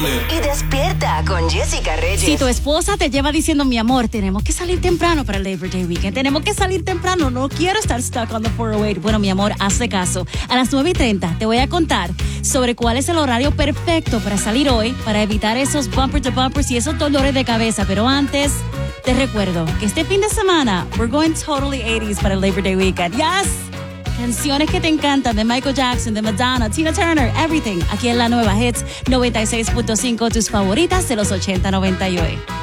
Y despierta con Jessica Reyes. Si tu esposa te lleva diciendo, mi amor, tenemos que salir temprano para el Labor Day Weekend, tenemos que salir temprano, no quiero estar stuck on the 408. Bueno, mi amor, hazle caso. A las 9:30 te voy a contar sobre cuál es el horario perfecto para salir hoy, para evitar esos bumper to bumpers y esos dolores de cabeza. Pero antes, te recuerdo que este fin de semana, we're going totally 80s para el Labor Day Weekend. Yes! Canciones que te encantan de Michael Jackson, de Madonna, Tina Turner, everything. Aquí en la nueva Hits 96.5, tus favoritas de los 80-98.